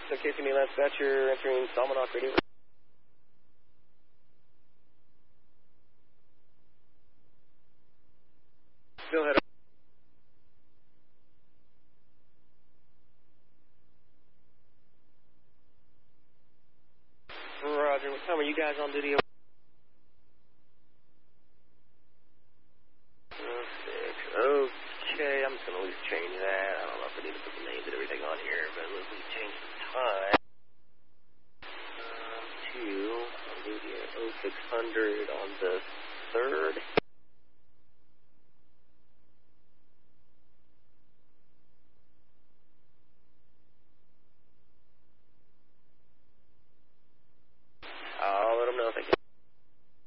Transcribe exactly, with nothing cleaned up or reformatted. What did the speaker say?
So K C Milan dispatcher entering Salmonok radio. Go ahead. Roger, what time are you guys on duty? Okay, I'm just going to at least change that. I don't know if I need to put the names and everything on here, but let's just change the time um, to on duty at oh six hundred on the third.